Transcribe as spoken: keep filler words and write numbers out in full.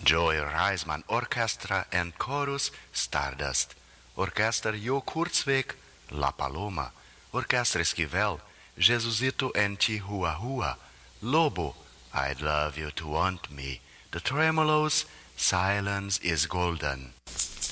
Joy Reisman Orchestra and Chorus Stardust, Orquestra Jo Kurzweg La Paloma, Orquestra Esquivel, Jesucito and Chihuahua, Lobo, I'd Love You to Want Me, The Tremolos, Silence is Golden.